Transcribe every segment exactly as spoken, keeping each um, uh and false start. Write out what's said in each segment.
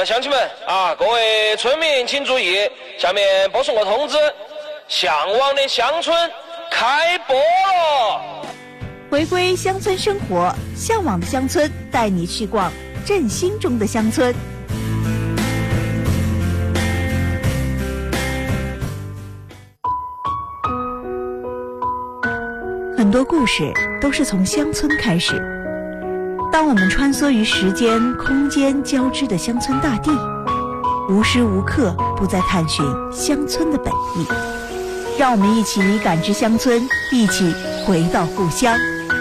乡亲们啊，各位村民请注意，下面播送个通知，向往的乡村开播了。 回归乡村生活，向往的乡村带你去逛振兴中的乡村。很多故事都是从乡村开始。当我们穿梭于时间、空间交织的乡村大地，无时无刻不在探寻乡村的本意。让我们一起感知乡村，一起回到故乡。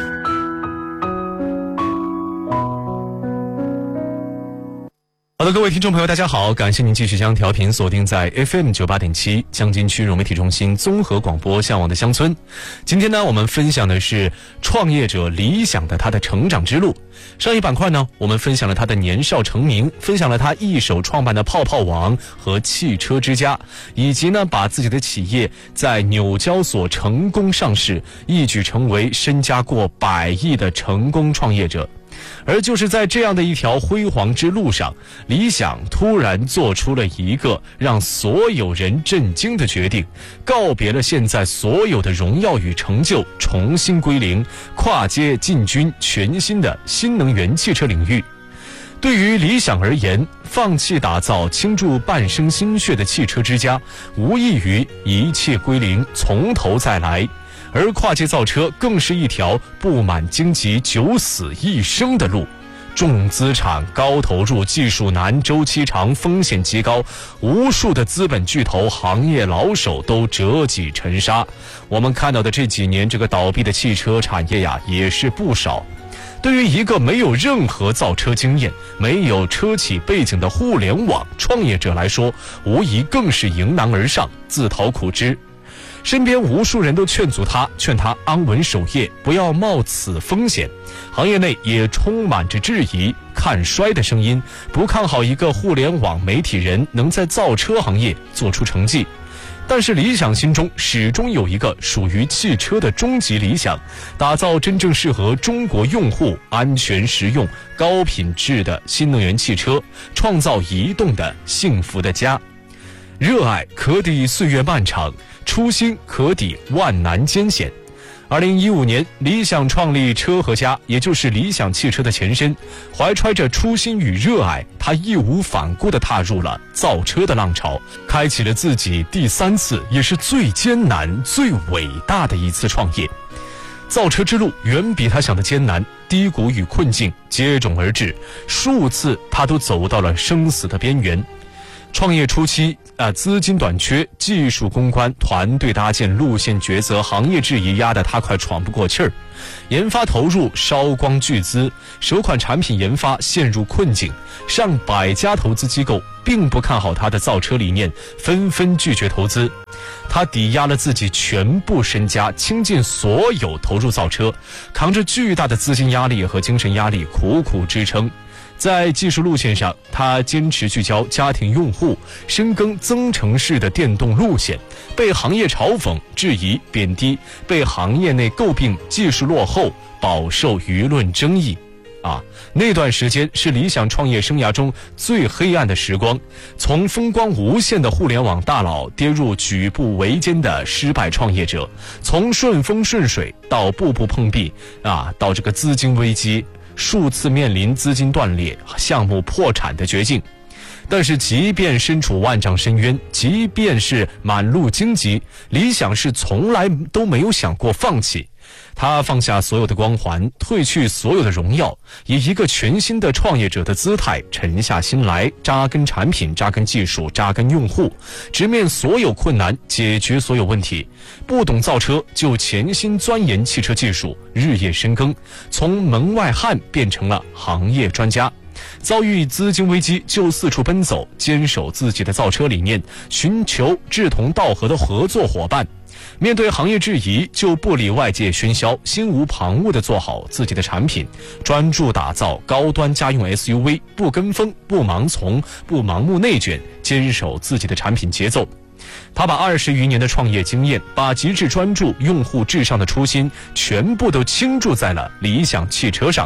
好的，各位听众朋友大家好，感谢您继续将调频锁定在 F M 九十八点七 江津区融媒体中心综合广播向往的乡村。今天呢，我们分享的是创业者理想的他的成长之路。上一板块呢，我们分享了他的年少成名，分享了他一手创办的泡泡网和汽车之家，以及呢把自己的企业在纽交所成功上市，一举成为身家过百亿的成功创业者。而就是在这样的一条辉煌之路上，理想突然做出了一个让所有人震惊的决定，告别了现在所有的荣耀与成就，重新归零，跨界进军全新的新能源汽车领域。对于理想而言，放弃打造倾注半生心血的汽车之家，无异于一切归零，从头再来。而跨界造车更是一条布满荆棘、九死一生的路，重资产、高投入、技术难、周期长、风险极高，无数的资本巨头、行业老手都折戟沉沙。我们看到的这几年这个倒闭的汽车产业呀，也是不少。对于一个没有任何造车经验、没有车企背景的互联网创业者来说，无疑更是迎难而上，自讨苦吃。身边无数人都劝阻他，劝他安稳守业，不要冒此风险。行业内也充满着质疑、看衰的声音，不看好一个互联网媒体人能在造车行业做出成绩。但是理想心中始终有一个属于汽车的终极理想，打造真正适合中国用户、安全实用、高品质的新能源汽车，创造移动的幸福的家。热爱可抵岁月漫长，初心可抵万难艰险。二零一五年，理想创立车和家，也就是理想汽车的前身。怀揣着初心与热爱，他义无反顾地踏入了造车的浪潮，开启了自己第三次也是最艰难、最伟大的一次创业。造车之路远比他想的艰难，低谷与困境接踵而至，数次他都走到了生死的边缘。创业初期啊、呃，资金短缺，技术攻关，团队搭建，路线抉择，行业质疑压得他快喘不过气儿。研发投入烧光巨资，首款产品研发陷入困境，上百家投资机构并不看好他的造车理念，纷纷拒绝投资。他抵押了自己全部身家，倾尽所有投入造车，扛着巨大的资金压力和精神压力，苦苦支撑。在技术路线上，他坚持聚焦家庭用户，深耕增程式的电动路线，被行业嘲讽、质疑、贬低，被行业内诟病技术落后，饱受舆论争议。啊，那段时间是理想创业生涯中最黑暗的时光，从风光无限的互联网大佬跌入举步维艰的失败创业者，从顺风顺水到步步碰壁，啊，到这个资金危机，数次面临资金断裂、项目破产的绝境。但是即便身处万丈深渊，即便是满路荆棘，理想是从来都没有想过放弃。他放下所有的光环，褪去所有的荣耀，以一个全新的创业者的姿态沉下心来，扎根产品，扎根技术，扎根用户，直面所有困难，解决所有问题。不懂造车就潜心钻研汽车技术，日夜深耕，从门外汉变成了行业专家。遭遇资金危机就四处奔走，坚守自己的造车理念，寻求志同道合的合作伙伴。面对行业质疑，就不理外界喧嚣，心无旁骛地做好自己的产品，专注打造高端家用 S U V， 不跟风，不盲从，不盲目内卷，坚守自己的产品节奏。他把二十余年的创业经验，把极致专注、用户至上的初心，全部都倾注在了理想汽车上。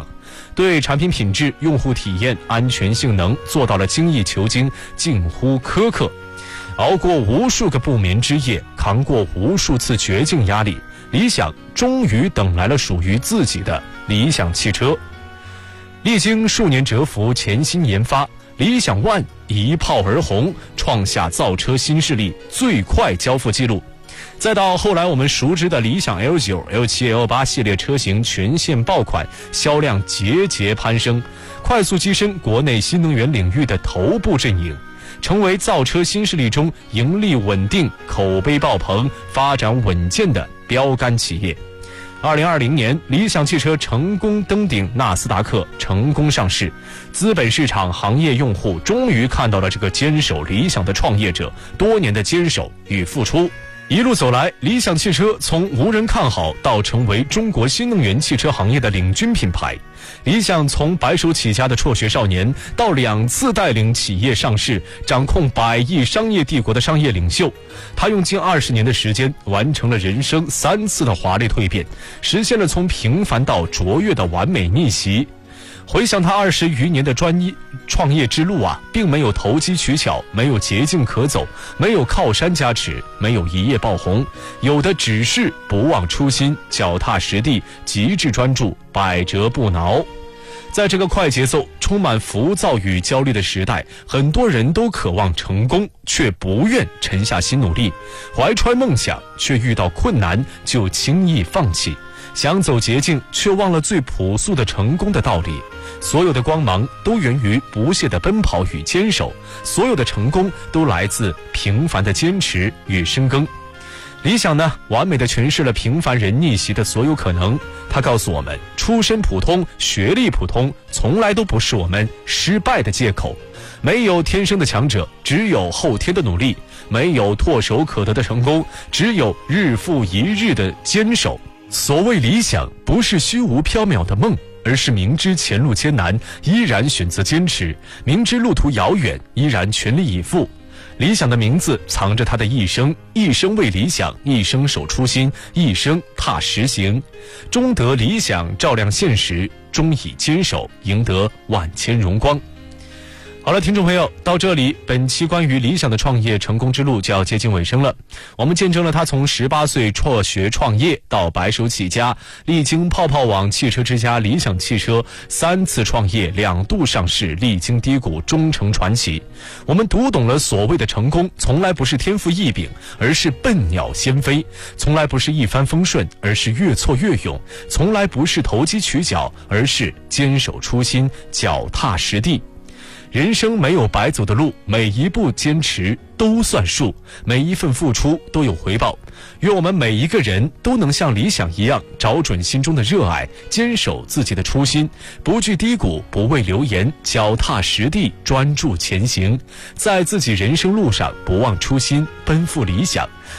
对产品品质、用户体验、安全性能做到了精益求精，近乎苛刻。熬过无数个不眠之夜，扛过无数次绝境压力，理想终于等来了属于自己的理想汽车。历经数年蛰伏，潜心研发，理想 ONE 一炮而红，创下造车新势力最快交付记录。再到后来我们熟知的理想 L 九、L 七、L 八 系列车型全线爆款，销量节节攀升，快速跻身国内新能源领域的头部阵营，成为造车新势力中盈利稳定、口碑爆棚、发展稳健的标杆企业。二零二零年，理想汽车成功登顶纳斯达克，成功上市，资本市场、行业用户终于看到了这个坚守理想的创业者多年的坚守与付出。一路走来，理想汽车从无人看好到成为中国新能源汽车行业的领军品牌。理想从白手起家的辍学少年，到两次带领企业上市，掌控百亿商业帝国的商业领袖，他用近二十年的时间，完成了人生三次的华丽蜕变，实现了从平凡到卓越的完美逆袭。回想他二十余年的专一创业之路啊，并没有投机取巧，没有捷径可走，没有靠山加持，没有一夜爆红，有的只是不忘初心，脚踏实地，极致专注，百折不挠。在这个快节奏、充满浮躁与焦虑的时代，很多人都渴望成功，却不愿沉下心努力，怀揣梦想，却遇到困难就轻易放弃，想走捷径，却忘了最朴素的成功的道理。所有的光芒都源于不懈的奔跑与坚守，所有的成功都来自平凡的坚持与深耕。理想呢，完美的诠释了平凡人逆袭的所有可能。他告诉我们，出身普通、学历普通，从来都不是我们失败的借口。没有天生的强者，只有后天的努力；没有唾手可得的成功，只有日复一日的坚守。所谓理想，不是虚无缥缈的梦，而是明知前路艰难，依然选择坚持；明知路途遥远，依然全力以赴。理想的名字藏着他的一生，一生为理想，一生守初心，一生踏实行，终得理想照亮现实，终以坚守赢得万千荣光。好了，听众朋友，到这里，本期关于理想的创业成功之路就要接近尾声了。我们见证了他从十八岁辍学创业到白手起家，历经泡泡网、汽车之家、理想汽车三次创业，两度上市，历经低谷，终成传奇。我们读懂了所谓的成功，从来不是天赋异禀，而是笨鸟先飞；从来不是一帆风顺，而是越挫越勇；从来不是投机取巧，而是坚守初心，脚踏实地。人生没有白走的路，每一步坚持都算数，每一份付出都有回报。愿我们每一个人都能像理想一样，找准心中的热爱，坚守自己的初心，不惧低谷，不畏流言，脚踏实地，专注前行，在自己人生路上不忘初心，奔赴理想，